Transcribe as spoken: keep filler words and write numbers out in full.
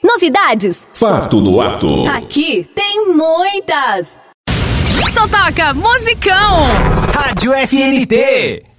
Novidades? Fato no ato. Aqui tem muitas. Só toca musicão. Rádio F N T.